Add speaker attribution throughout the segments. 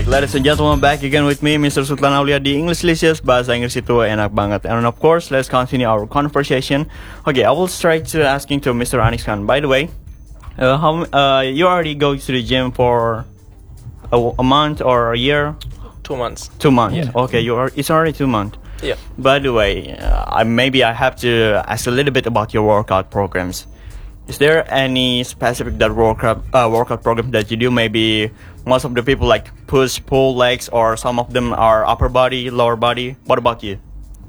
Speaker 1: Alright, ladies and gentlemen, back again with me, Mr. Sultan Aulia di English Licious. Bahasa Inggris itu enak banget. And of course, let's continue our conversation. Okay, I will straight to asking to Mr. Anis Khan. By the way, you already go to the gym for a month or a year?
Speaker 2: 2 months.
Speaker 1: 2 months.
Speaker 2: Yeah.
Speaker 1: Okay, it's already 2 months.
Speaker 2: Yeah.
Speaker 1: By the way, maybe I have to ask a little bit about your workout programs. Is there any specific workout program that you do? Maybe most of the people like push, pull, legs, or some of them are upper body, lower body. What about you?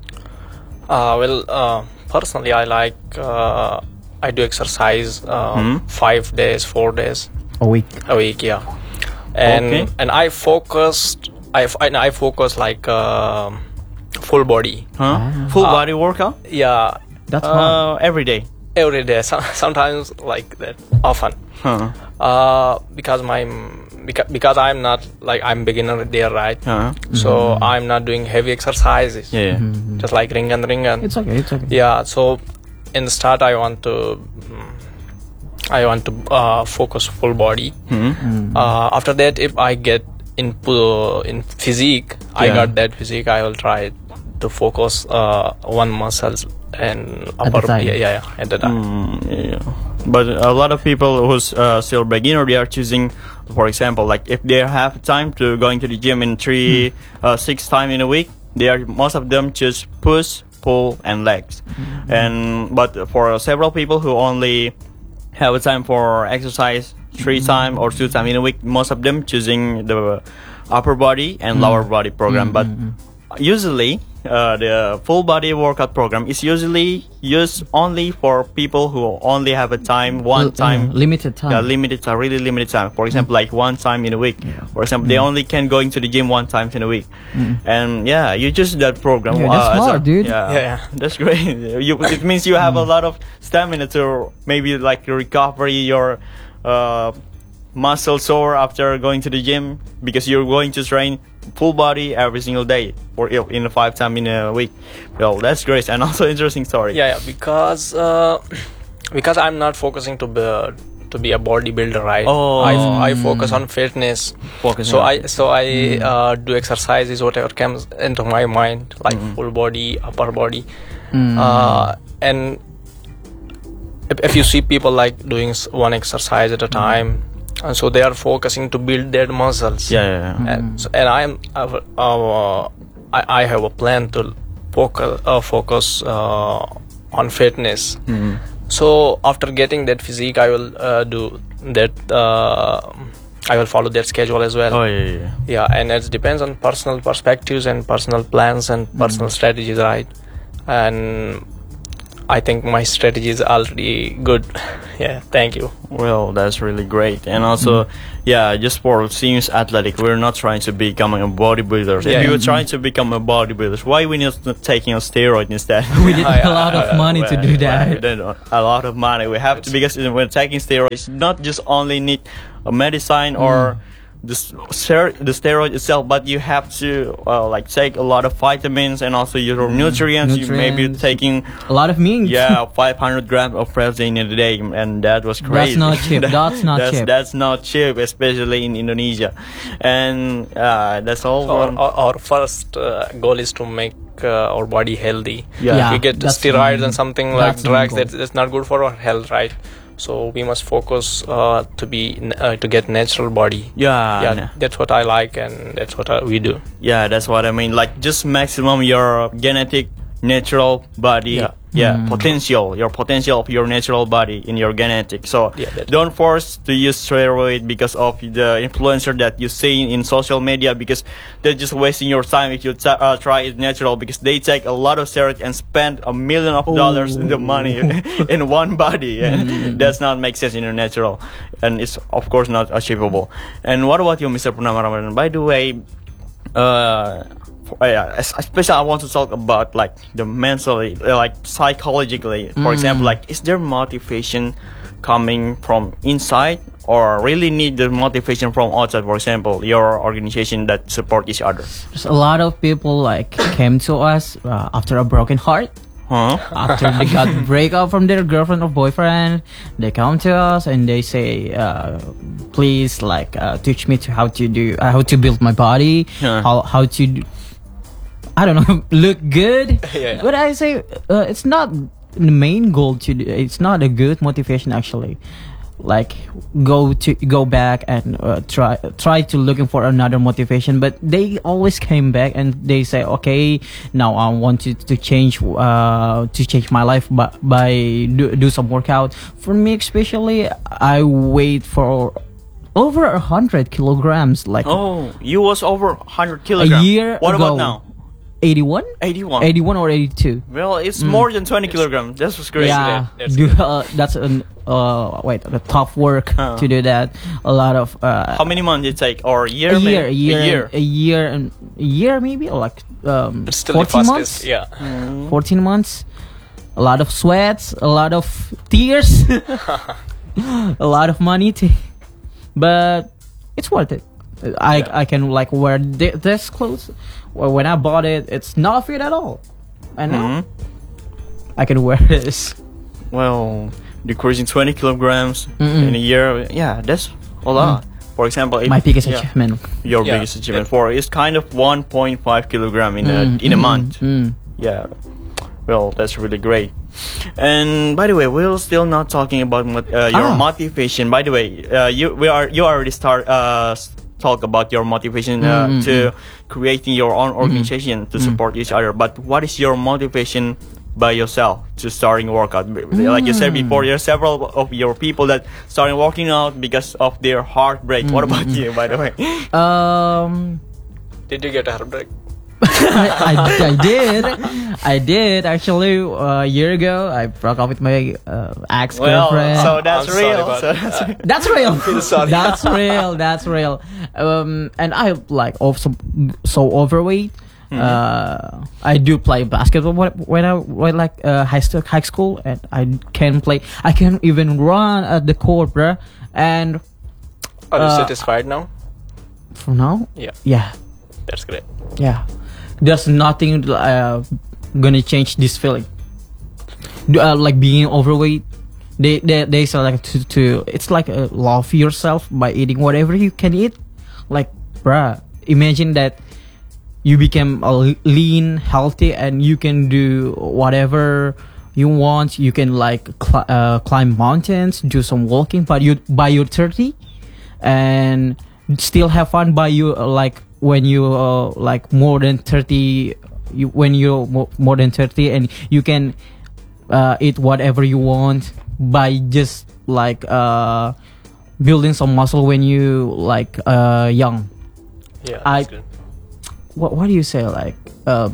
Speaker 2: Personally, I do exercise 5 days, 4 days
Speaker 3: a week.
Speaker 2: Yeah. And
Speaker 1: Okay.
Speaker 2: I focus like full body.
Speaker 1: Full body workout?
Speaker 2: Yeah.
Speaker 3: That's hard.
Speaker 1: Every day.
Speaker 2: Every day, sometimes like that, often. Because I'm not like I'm beginner there, right? So I'm not doing heavy exercises.
Speaker 1: Yeah.
Speaker 2: Just like ringan.
Speaker 3: It's okay.
Speaker 2: Yeah. So in the start, I want to focus full body. After that, if I get in physique, I got that physique, I will try to focus one muscles and upper
Speaker 3: time.
Speaker 2: at the time.
Speaker 1: Yeah. But a lot of people who's still beginner, they are choosing, for example, like if they have time to going to the gym in 6 times in a week, most of them choose push, pull, and legs. But for several people who only have a time for exercise 3 times or 2 times in a week, most of them choosing the upper body and lower body program. But usually the full body workout program is usually used only for people who only have a time
Speaker 3: limited time.
Speaker 1: Really limited time. For example, like 1 time in a week. For example, they only can go into the gym 1 time in a week. And you choose that program.
Speaker 3: Yeah, that's hard, dude.
Speaker 1: Yeah, that's great. It means you have a lot of stamina to maybe like recovery your muscle sore after going to the gym, because you're going to train full body every single day or in 5 times in a week. Well, that's great and also interesting story.
Speaker 2: Yeah, because I'm not focusing to be a bodybuilder, right? I focus on fitness. I do exercises whatever comes into my mind, like full body, upper body, and if you see people like doing one exercise at a time, and so they are focusing to build their muscles. And I have a plan to focus on fitness. So after getting that physique, I will do that. I will follow that schedule as well. Yeah, and it depends on personal perspectives and personal plans and personal strategies, right? And I think my strategy is already good. Yeah, thank you.
Speaker 1: Well, that's really great. And also, just for seems athletic, we're not trying to become a bodybuilder. If you're trying to become a bodybuilder, why we not taking a steroid instead?
Speaker 3: We need a lot of money to do that.
Speaker 1: A lot of money. We have to, because when taking steroids, not just only need a medicine or the steroid itself, but you have to like take a lot of vitamins and also your nutrients. You may be taking
Speaker 3: a lot of meat.
Speaker 1: 500 grams of protein in a day, and that was crazy.
Speaker 3: That's not cheap.
Speaker 1: That's not cheap, especially in Indonesia. And that's all.
Speaker 2: Our first goal is to make our body healthy.
Speaker 1: Yeah.
Speaker 2: If we get steroids and something like drugs, that's not good for our health, right? So we must focus to get natural body. That's what I like, and that's what we do.
Speaker 1: Yeah, that's what I mean. Like just maximum your genetic natural body. Potential of your natural body in your genetic. So don't force to use steroid because of the influencer that you see in social media, because they're just wasting your time if you try it natural, because they take a lot of steroid and spend $1 million in the money in one body, and does not make sense in a natural, and it's of course not achievable. And what about you, Mr. Purnama Ramadan? By the way, especially I want to talk about like the mentally, like psychologically. For example, like is there motivation coming from inside, or really need the motivation from outside? For example, your organization that support each other.
Speaker 3: There's a lot of people like came to us after a broken heart. After they got break up from their girlfriend or boyfriend, they come to us and they say, please, like, teach me how to build my body, how to, I don't know, look good. But I say, it's not the main goal it's not a good motivation actually. Like, go back and try to looking for another motivation, but they always came back and they say, okay, now I want to change my life by do some workout. For me especially, I weighed for over 100 kilograms. Like,
Speaker 1: you was over 100 kilograms
Speaker 3: a year
Speaker 1: what
Speaker 3: ago.
Speaker 1: About now?
Speaker 3: 81 or 82.
Speaker 1: Well, it's more than 20 kilograms. That was great.
Speaker 3: Yeah, that's a tough work to do that. A lot of
Speaker 1: how many months did it take, or a year?
Speaker 3: A year maybe, or like 14 months. 14 months. A lot of sweats, a lot of tears, a lot of money, but it's worth it. I can like wear this clothes. Well, when I bought it, it's not fit at all, and now I can wear this.
Speaker 1: Well, decreasing 20 kilograms in a year, that's a lot. For example,
Speaker 3: my biggest achievement.
Speaker 1: Your biggest achievement it's kind of 1.5 kilogram in a month. Yeah, well, that's really great. And by the way, we're still not talking about your motivation. By the way, you already talk about your motivation to creating your own organization to support each other. But what is your motivation by yourself to starting workout? Like you said before, there are several of your people that starting working out because of their heartbreak. What about you, by the way?
Speaker 2: Did you get a heartbreak?
Speaker 3: I did actually. A year ago, I broke up with my ex-girlfriend.
Speaker 1: So that's real.
Speaker 3: That's real.
Speaker 2: Sorry.
Speaker 3: That's real. And I like also so overweight. I do play basketball when I like high school, and I can play. I can even run at the court, bruh. And
Speaker 2: are you satisfied now?
Speaker 3: For now?
Speaker 2: Yeah. That's great.
Speaker 3: Yeah. There's nothing gonna change this feeling. Like being overweight, they say like to it's like love yourself by eating whatever you can eat. Like, bruh, imagine that you become lean, healthy, and you can do whatever you want. You can like climb mountains, do some walking, but by your 30, and still have fun by you like. When you like more than 30, when you're more than 30, and you can eat whatever you want by just like building some muscle when you like young.
Speaker 2: Yeah, that's good.
Speaker 3: What do you say? Like I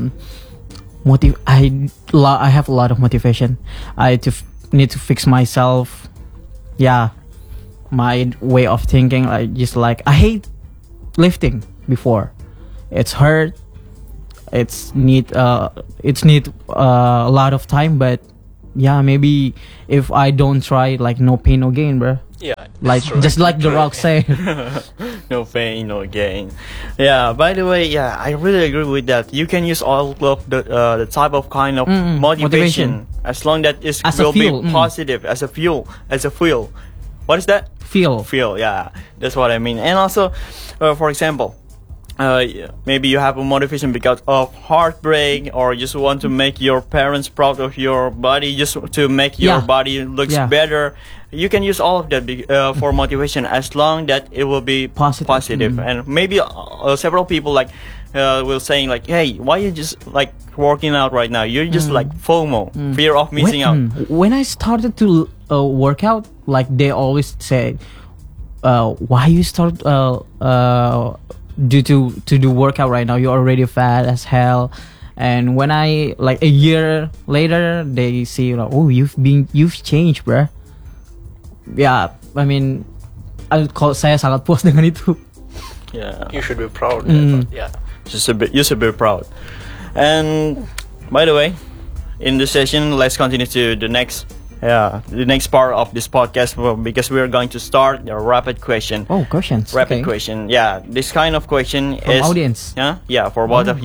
Speaker 3: have a lot of motivation. I need to fix myself. Yeah, my way of thinking. I hate lifting. Before, it's hurt. It's need a lot of time, but yeah, maybe if I don't try, like no pain, no gain, bro.
Speaker 2: Yeah,
Speaker 3: like
Speaker 2: true.
Speaker 3: Just like The Rock say.
Speaker 1: No pain, no gain. Yeah. By the way, I really agree with that. You can use all of the type of kind of motivation as long that it will be positive as a fuel. What is that?
Speaker 3: Fuel.
Speaker 1: Yeah, that's what I mean. And also, for example. Maybe you have a motivation because of heartbreak, or just want to make your parents proud of your body, just to make your body looks better. You can use all of that for motivation as long that it will be positive. And maybe several people like will saying like, hey, why you just like working out right now? You're just like FOMO, fear of missing out.
Speaker 3: When I started to work out, like they always say, why you start due to do workout right now, you're already fat as hell. And when I like a year later, they see like, oh, you've changed, bruh. Yeah, I mean, saya sangat puas dengan itu.
Speaker 1: Yeah,
Speaker 2: you should be proud. Yeah,
Speaker 1: you should be proud. And by the way, in this session, let's continue to the next part of this podcast, because we are going to start a rapid question.
Speaker 3: Oh, questions.
Speaker 1: Rapid question. Yeah, this kind of question
Speaker 3: from
Speaker 1: is
Speaker 3: audience.
Speaker 1: Yeah, for both of you.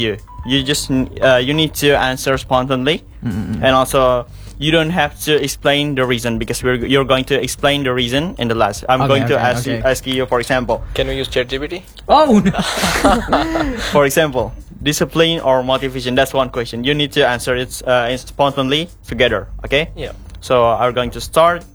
Speaker 1: you need to answer spontaneously, and also you don't have to explain the reason because you're going to explain the reason in the last. I'm going to ask you, for example.
Speaker 2: Can we use ChatGPT?
Speaker 3: Oh no.
Speaker 1: For example, discipline or motivation. That's one question. You need to answer it spontaneously together. Okay.
Speaker 2: Yeah.
Speaker 1: So I'm going to start.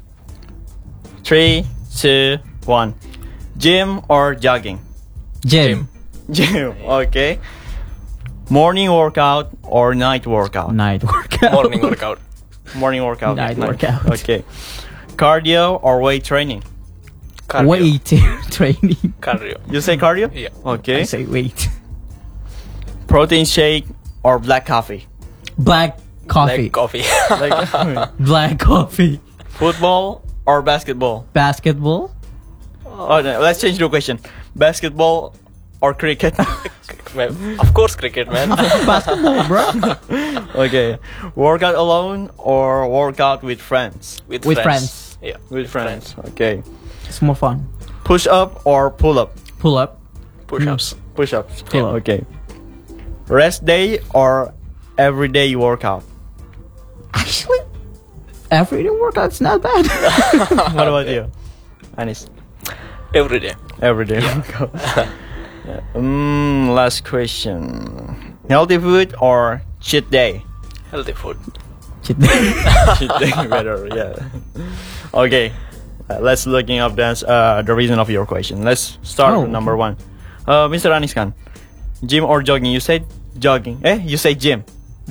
Speaker 1: 3, 2, 1. Gym or jogging?
Speaker 3: Gym.
Speaker 1: Gym. Okay. Morning workout or night workout?
Speaker 3: Night workout.
Speaker 2: Morning workout.
Speaker 1: Morning workout.
Speaker 3: Night workout.
Speaker 1: Okay. Cardio or weight training?
Speaker 2: Cardio.
Speaker 3: Weight training.
Speaker 2: Cardio.
Speaker 1: You say cardio?
Speaker 2: Yeah.
Speaker 1: Okay.
Speaker 3: I say weight.
Speaker 1: Protein shake or black coffee?
Speaker 3: Black coffee.
Speaker 2: Like coffee.
Speaker 1: Like
Speaker 3: Black coffee.
Speaker 1: football or basketball?
Speaker 3: Basketball.
Speaker 1: Oh, no, let's change the question. Basketball or cricket?
Speaker 2: Of course, cricket, man.
Speaker 3: Basketball, bro.
Speaker 1: Okay. Workout alone or workout with friends?
Speaker 2: With
Speaker 3: friends.
Speaker 2: Yeah.
Speaker 1: With friends. Okay.
Speaker 3: It's more fun.
Speaker 1: Push up or pull up?
Speaker 3: Pull up.
Speaker 2: Push-ups.
Speaker 1: Push ups.
Speaker 3: Pull up.
Speaker 1: Okay. Rest day or everyday workout?
Speaker 3: Actually, everyday workout's not bad.
Speaker 1: What about you, Anis?
Speaker 2: Every day.
Speaker 1: Everyday workout. Last question. Healthy food or cheat day?
Speaker 2: Healthy food.
Speaker 3: Cheat
Speaker 1: Cheat day better. Yeah. Okay. Let's looking up the reason of your question. Let's start with number 1. Mr. Anis Khan, gym or jogging? You said jogging. You say gym.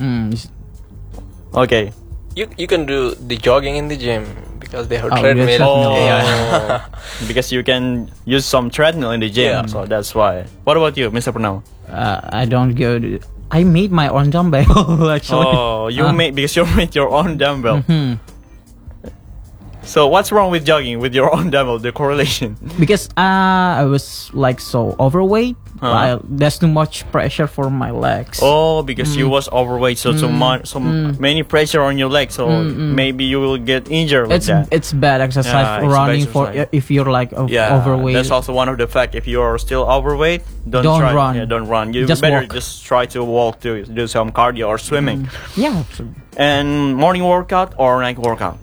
Speaker 1: Okay.
Speaker 2: You can do the jogging in the gym because they have
Speaker 3: Oh,
Speaker 2: treadmill.
Speaker 3: yes, treadmill.
Speaker 2: Yeah.
Speaker 1: Because you can use some treadmill in the gym,
Speaker 2: Yeah.
Speaker 1: so that's why. What about you, Mr. Purnama?
Speaker 3: I don't go to... I made my own dumbbell, actually.
Speaker 1: Oh, you made because you made your own dumbbell. So what's wrong with jogging with your own dumbbell? The correlation?
Speaker 3: Because I was like so overweight. There's too much pressure for my legs.
Speaker 1: Oh, because you was overweight, so many pressure on your legs, so maybe you will get injured with that.
Speaker 3: It's bad exercise
Speaker 1: Yeah,
Speaker 3: for
Speaker 1: it's
Speaker 3: running
Speaker 1: bad exercise.
Speaker 3: if you're like overweight.
Speaker 1: That's also one of the fact. If you are still overweight, don't
Speaker 3: run.
Speaker 1: Yeah, don't run. You
Speaker 3: Just
Speaker 1: better
Speaker 3: walk.
Speaker 1: just try to walk to do some cardio or swimming.
Speaker 3: Yeah.
Speaker 1: And morning workout or night workout?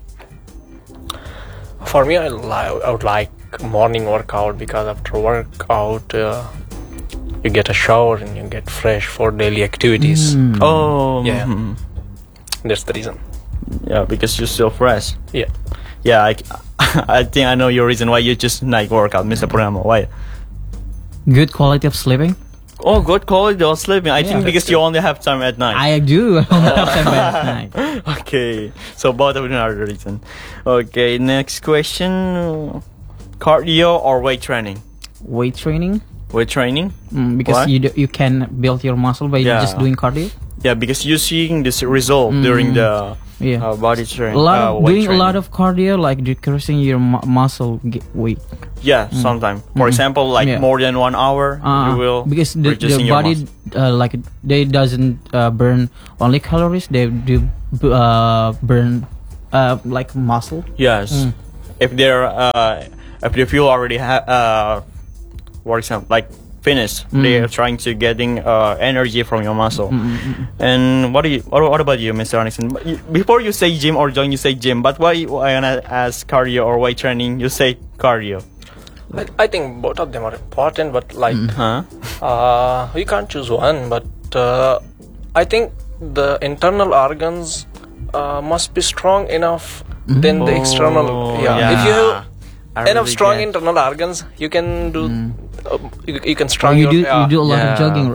Speaker 2: For me, I would like morning workout because after workout, you get a shower and you get fresh for daily activities.
Speaker 1: Oh,
Speaker 2: Yeah. That's the reason.
Speaker 1: yeah, because you're still fresh.
Speaker 2: Yeah.
Speaker 1: Yeah, I think I know your reason why you just night workout, Mr. Purnama. Why?
Speaker 3: Good quality of sleeping.
Speaker 1: Oh, good quality of sleeping. I think because you only have time at night.
Speaker 3: I do. I only have time at night.
Speaker 1: Okay, so both of them are the reason. Okay, next question: cardio or weight training?
Speaker 3: Weight training.
Speaker 1: Weight training?
Speaker 3: Because
Speaker 1: Why?
Speaker 3: you can build your muscle by
Speaker 1: Yeah.
Speaker 3: just doing cardio.
Speaker 1: Yeah, because you're seeing this result during the body training.
Speaker 3: Doing a lot of cardio, like decreasing your muscle weight.
Speaker 1: Yeah, sometimes. For example, like more than 1 hour, you will
Speaker 3: because the
Speaker 1: reducing your
Speaker 3: body
Speaker 1: muscle.
Speaker 3: like they doesn't burn only calories. They do burn like muscle.
Speaker 1: Yes. If they're if the fuel already for example, like finished, they are trying to getting energy from your muscle. And what about you, Mr. Onyxon? Before you say gym or join, you say gym. But why when I ask cardio or weight training, you say cardio?
Speaker 2: I think both of them are important, but like we can't choose one. But I think the internal organs must be strong enough than the external. If you have enough strong internal organs, you can do. You can strong.
Speaker 3: You do a lot of jogging.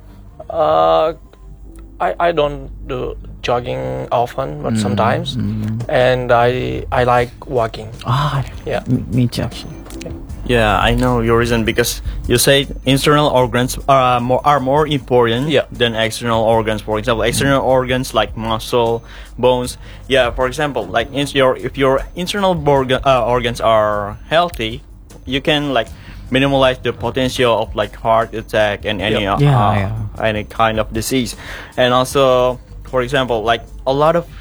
Speaker 2: I don't do jogging often, but sometimes, and I like walking. Yeah.
Speaker 3: Me too, actually.
Speaker 1: Yeah, I know your reason because you say internal organs are more important than external organs. For example, external organs like muscle, bones. Yeah, for example, like if your internal organs are healthy, you can like minimize the potential of like heart attack and any kind of disease. And also, for example, like a lot of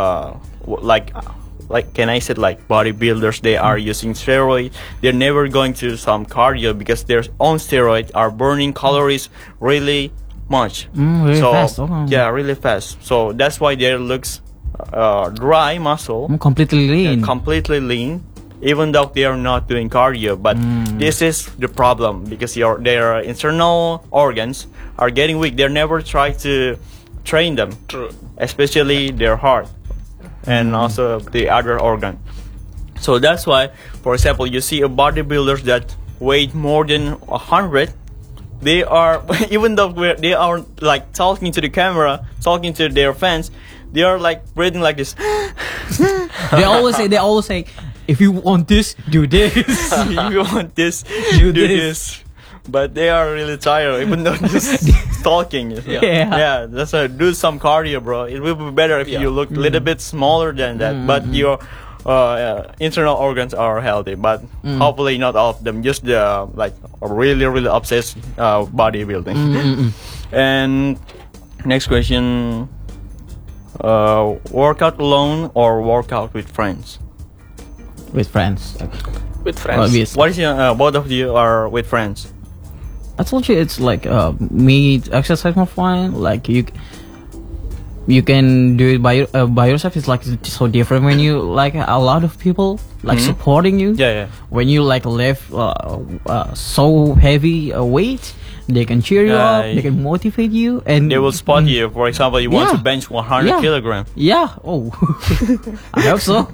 Speaker 1: like can I say like bodybuilders, they are using steroids. They're never going to some cardio because their own steroids are burning calories really much.
Speaker 3: Really
Speaker 1: so
Speaker 3: fast. Okay.
Speaker 1: yeah, really fast. So that's why their looks dry muscle,
Speaker 3: Completely lean.
Speaker 1: completely lean, even though they are not doing cardio. But this is the problem because their internal organs are getting weak. They never try to train them.
Speaker 2: True.
Speaker 1: Especially their heart and also the other organ. So that's why, for example, you see a bodybuilders that weigh more than 100. They are, even though they are like talking to the camera, talking to their fans, they are like breathing like this.
Speaker 3: They always say, if you want this, do this.
Speaker 1: If you want this,
Speaker 3: Do
Speaker 1: do
Speaker 3: this.
Speaker 1: this. But they are really tired, even though just talking. Yeah, that's why do some cardio, bro. It will be better if you look a little bit smaller than that, but your internal organs are healthy. But hopefully not all of them. Just the like really obsessed bodybuilding. And next question: workout alone or workout with friends?
Speaker 3: With friends.
Speaker 2: With friends.
Speaker 3: Obviously.
Speaker 1: What is your both of you are with friends?
Speaker 3: I told you it's like me exercise more fun. Like you can do it by yourself. It's like so different when you like a lot of people like supporting you.
Speaker 1: Yeah.
Speaker 3: When you like lift so heavy weight, they can cheer you up. They can motivate you, and
Speaker 1: They will spot you. For example, you want to bench 100 kilograms.
Speaker 3: Yeah. Oh, I hope so.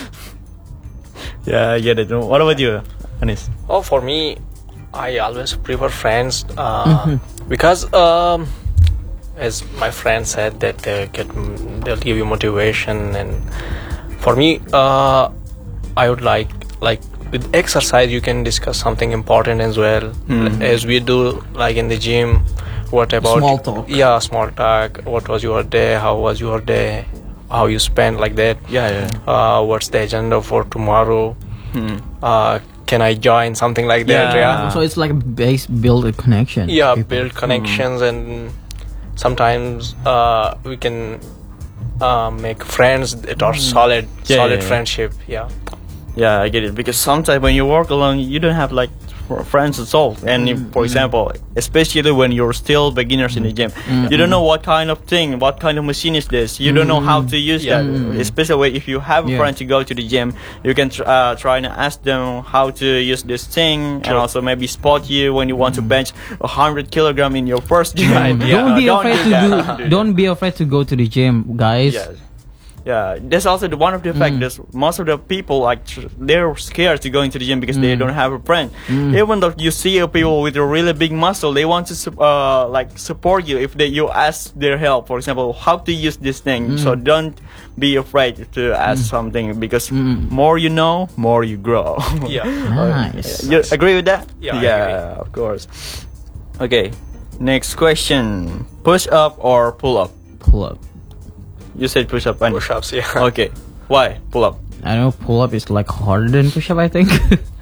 Speaker 1: Yeah, I get it. What about you, Anis?
Speaker 2: Oh, for me, I always prefer friends because as my friend said that they'll give you motivation, and for me I would like with exercise you can discuss something important as well, as we do like in the gym. What about
Speaker 3: Small talk?
Speaker 2: Yeah, small talk. What was your day? How was your day? How you spent, like that. What's the agenda for tomorrow? Can I join something like that? Yeah.
Speaker 3: So it's like a base build a connection.
Speaker 2: Yeah,
Speaker 3: People.
Speaker 2: build connections, and sometimes we can make friends that are solid friendship. Yeah.
Speaker 1: Yeah, I get it. Because sometimes when you work alone, you don't have like friends at all. And for example, especially when you're still beginners in the gym, you don't know what kind of machine is this. You don't know how to use that. Especially if you have a friend to go to the gym, you can try and ask them how to use this thing, and also maybe spot you when you want to bench 100 kilograms in your first gym.
Speaker 3: Don't be afraid to go to the gym, guys.
Speaker 1: Yes. Yeah, that's also one of the factors. Most of the people they're scared to go into the gym because they don't have a friend. Even though you see people with a really big muscle, they want to support you if you ask their help. For example, how to use this thing. So don't be afraid to ask something, because more you know, more you grow.
Speaker 2: Yeah.
Speaker 3: Nice.
Speaker 1: You agree with that?
Speaker 2: Yeah, I agree.
Speaker 1: Of course. Okay, next question: push up or pull up?
Speaker 3: Pull up.
Speaker 1: You said push up. And
Speaker 2: Push-ups, yeah.
Speaker 1: Okay, why pull up?
Speaker 3: I know pull up is like harder than push up, I think.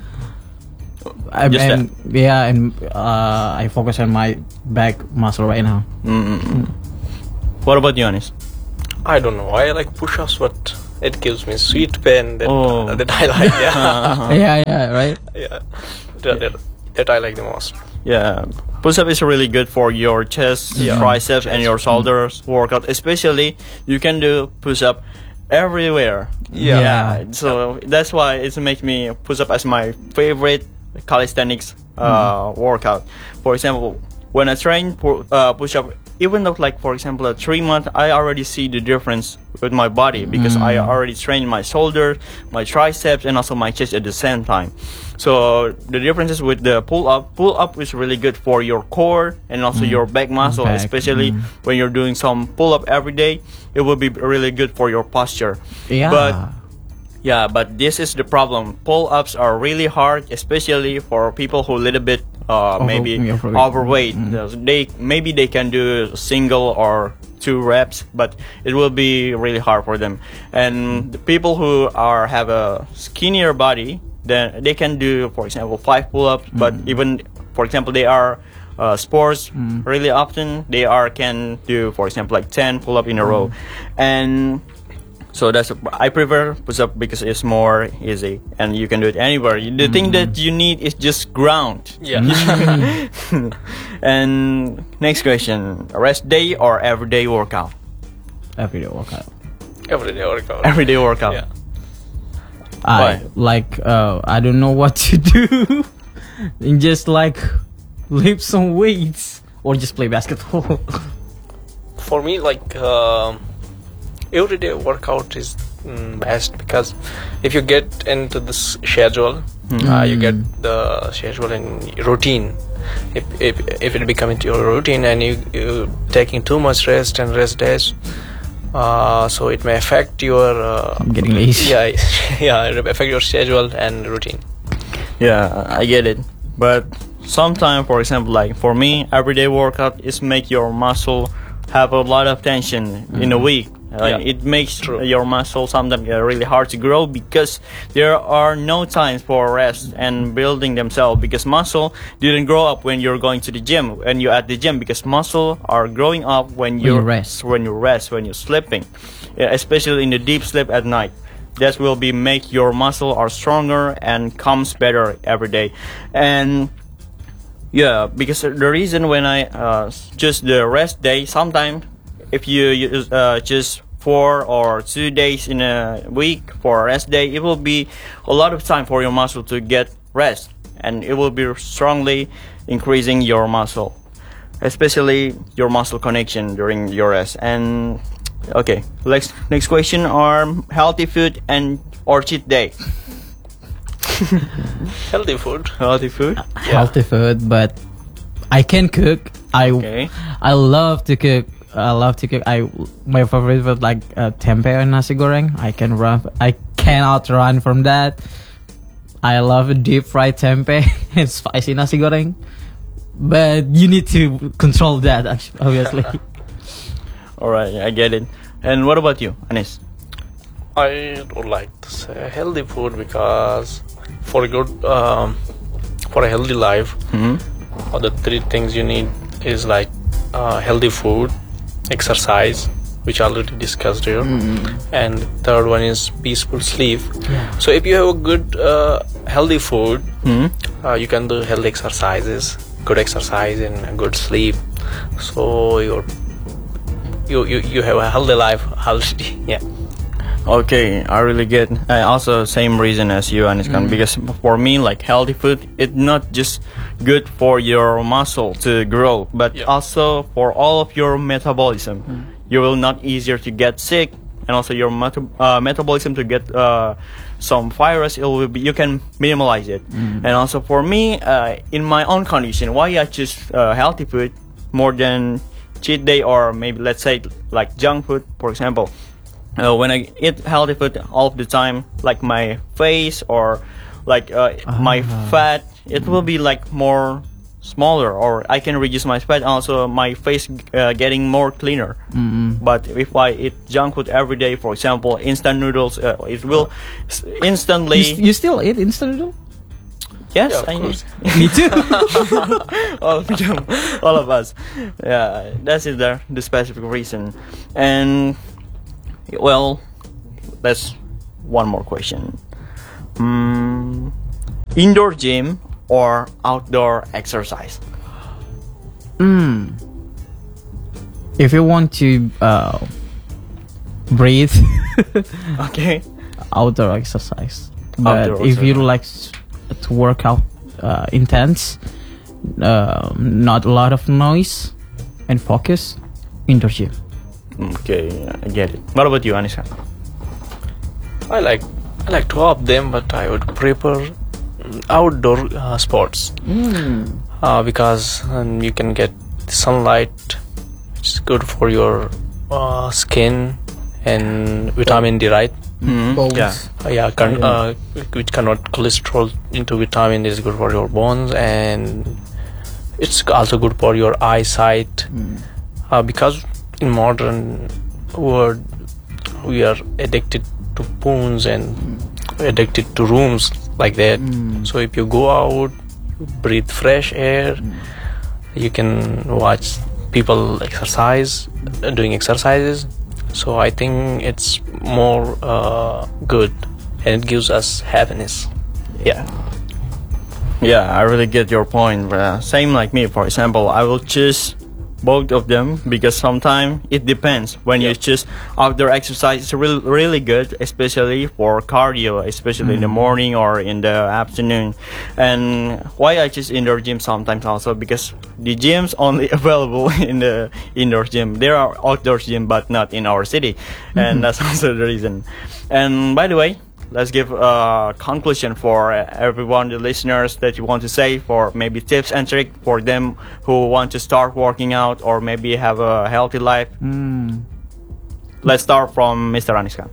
Speaker 3: I focus on my back muscle right now.
Speaker 1: What about you, Anis?
Speaker 2: I don't know. I like push-ups, but it gives me sweet pain that I like. Yeah.
Speaker 3: Yeah, right.
Speaker 2: Yeah. That I like the most.
Speaker 1: Yeah, push-up is really good for your chest, triceps, and your shoulders workout. Especially, you can do push-up everywhere.
Speaker 3: Yeah.
Speaker 1: So that's why it makes me push-up as my favorite calisthenics workout. For example, when I train push-up, even though like for example 3 months, I already see the difference with my body, because I already trained my shoulders, my triceps, and also my chest at the same time. So the differences with the pull-up is really good for your core and also your back muscle, especially when you're doing some pull-up every day. It will be really good for your posture. But this is the problem. Pull-ups are really hard, especially for people who a little bit maybe overweight. They can do single or 2 reps, but it will be really hard for them. And the people who have a skinnier body, then they can do, for example, 5 pull-ups. But even, for example, they are sports really often, they can do, for example, like 10 pull-up in a row. And so I prefer push-up because it's more easy and you can do it anywhere. The thing that you need is just ground.
Speaker 2: Yeah.
Speaker 1: And next question: rest day or everyday workout?
Speaker 3: Everyday workout.
Speaker 2: Everyday workout.
Speaker 1: Everyday workout.
Speaker 2: Yeah.
Speaker 3: I I don't know what to do. And just like lift some weights or just play basketball.
Speaker 2: For me, like everyday workout is best, because if you get into this schedule, you get the schedule and routine. If it become into your routine and you taking too much rest and rest days, so it may affect your
Speaker 3: Getting lazy.
Speaker 2: yeah, it may affect your schedule and routine.
Speaker 1: Yeah, I get it. But sometimes, for example, like for me, everyday workout is make your muscle have a lot of tension in a week. It makes your muscle sometimes really hard to grow, because there are no times for rest and building themselves, because muscle didn't grow up when you're going to the gym, when you're at the gym, because muscle are growing up when you
Speaker 3: rest,
Speaker 1: when you're sleeping, especially in the deep sleep at night. That will be make your muscle are stronger and comes better every day. And yeah, because the reason when I just the rest day, sometimes if you use just 4 or 2 days in a week for a rest day, it will be a lot of time for your muscle to get rest, and it will be strongly increasing your muscle, especially your muscle connection during your rest. And okay, next question are healthy food and or cheat day.
Speaker 2: Healthy food.
Speaker 1: Healthy food.
Speaker 3: Healthy food, but I can cook. I love to cook. My favorite food like tempeh and nasi goreng. I cannot run from that. I love a deep fried tempeh and spicy nasi goreng. But you need to control that, obviously.
Speaker 1: All right, I get it. And what about you, Anis?
Speaker 2: I would like to say healthy food, because for a good for a healthy life, the 3 things you need is like healthy food, exercise, which I already discussed here, and third one is peaceful sleep. So if you have a good healthy food, you can do healthy exercises, good exercise and a good sleep, so you have a healthy life. Yeah.
Speaker 1: Okay, I really get. Also, same reason as you, Aniskan, because for me, like healthy food, it's not just good for your muscle to grow, but also for all of your metabolism. You will not easier to get sick, and also your metabolism to get some virus. It will be, you can minimize it. And also for me, in my own condition, why I choose healthy food more than cheat day, or maybe let's say like junk food, for example. When I eat healthy food all of the time, like my face or like my fat, it will be like more smaller, or I can reduce my fat. Also, my face getting more cleaner. But if I eat junk food every day, for example, instant noodles, it will instantly.
Speaker 3: You still eat instant noodle?
Speaker 1: Yes,
Speaker 2: of
Speaker 1: I
Speaker 2: course.
Speaker 3: Me too.
Speaker 1: all of us. Yeah, that's the specific reason. And well, that's one more question. Indoor gym or outdoor exercise?
Speaker 3: If you want to breathe,
Speaker 1: Okay.
Speaker 3: outdoor exercise. But
Speaker 1: Outdoor
Speaker 3: if you
Speaker 1: exercise.
Speaker 3: like to work out intense, not a lot of noise and focus, indoor gym.
Speaker 1: Okay, I get it. What about you, Anisha?
Speaker 2: I like two of them, but I would prefer outdoor sports, because you can get sunlight. It's good for your skin and vitamin D, right?
Speaker 1: Yeah.
Speaker 2: Which convert cholesterol into vitamin D, is good for your bones, and it's also good for your eyesight. Because in modern world we are addicted to phones and addicted to rooms like that. So if you go out, breathe fresh air, you can watch people doing exercises. So I think it's more good, and it gives us happiness.
Speaker 1: Yeah. Yeah, I really get your point. Same like me, for example, I will choose both of them because sometimes it depends. When you choose outdoor exercise, it's really good, especially for cardio, especially in the morning or in the afternoon. And why I choose indoor gym sometimes also because the gyms only available in the indoor gym. There are outdoor gym, but not in our city, and that's also the reason. And by the way, let's give a conclusion for everyone, the listeners, that you want to say for maybe tips and tricks for them who want to start working out or maybe have a healthy life. Let's start from Mr. Anis Khan.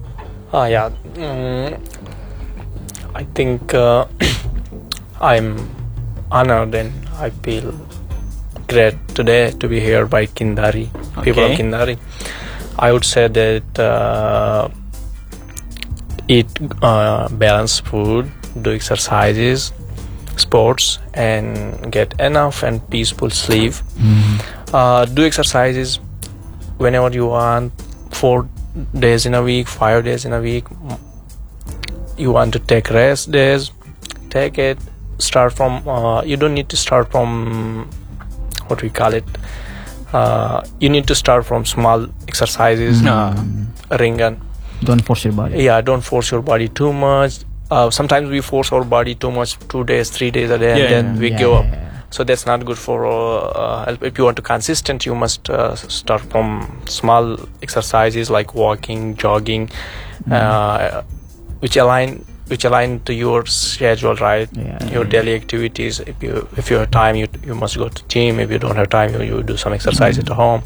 Speaker 2: I think I'm honored and I feel great today to be here by Kindari, people of Kindari. I would say that eat balanced food, do exercises, sports, and get enough and peaceful sleep. Do exercises whenever you want, 4 days in a week, 5 days in a week. You want to take rest days, take it. Start from you don't need to start from what we call it. You need to start from small exercises, ringan.
Speaker 3: Don't force your body.
Speaker 2: Yeah, don't force your body too much. Sometimes we force our body too much, 2 days, 3 days a day, and then we give up. So that's not good for if you want to consistent, you must start from small exercises like walking, jogging, which align to your schedule, right? Your daily activities. If you have time, you must go to gym. If you don't have time, you do some exercise at home.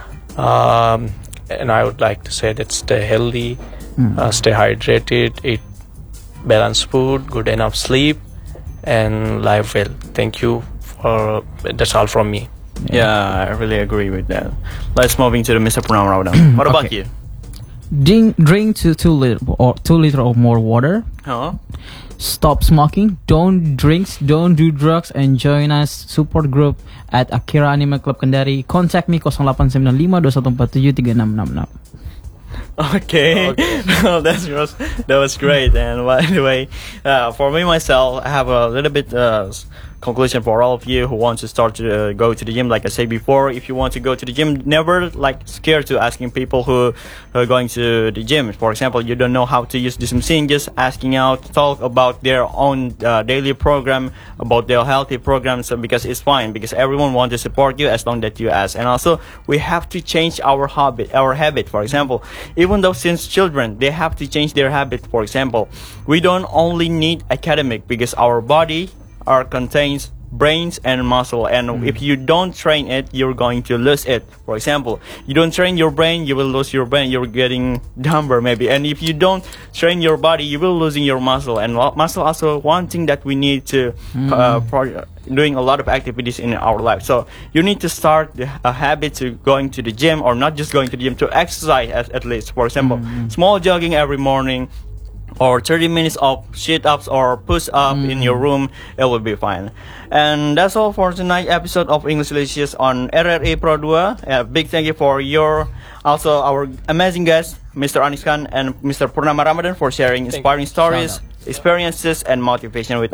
Speaker 2: And I would like to say that stay healthy, stay hydrated, eat balanced food, good enough sleep, and live well. Thank you. That's all from me.
Speaker 1: Yeah, I really agree with that. Let's move into the Mr. Purnama Ramadan. What about you?
Speaker 3: Drink 2 liter or more water. Stop smoking. Don't do drugs, and join us support group at Akira Anime Club Kendari. Contact me 08952147473666.
Speaker 1: Okay. Well, that was great. And by the way, for me myself, I have a little bit conclusion for all of you who want to start to go to the gym. Like I said before, if you want to go to the gym, never scared to asking people who are going to the gym. For example, you don't know how to use this machine, just asking out, talk about their own daily program, about their healthy programs, because it's fine, because everyone wants to support you as long that you ask. And also, we have to change our habit. For example, even though since children, they have to change their habit. For example, we don't only need academic, because our body contains brains and muscle, and if you don't train it, you're going to lose it. For example, you don't train your brain, you will lose your brain, you're getting dumber maybe. And if you don't train your body, you will losing your muscle. And muscle also one thing that we need to doing a lot of activities in our life. So you need to start a habit to going to the gym, or not just going to the gym, to exercise at least. For example, small jogging every morning, or 30 minutes of sit-ups or push-up in your room, it will be fine. And that's all for tonight's episode of English Delicious on RRI Pro 2. A big thank you for also our amazing guests, Mr. Anis Khan and Mr. Purnama Ramadan, for sharing inspiring stories, experiences, and motivation with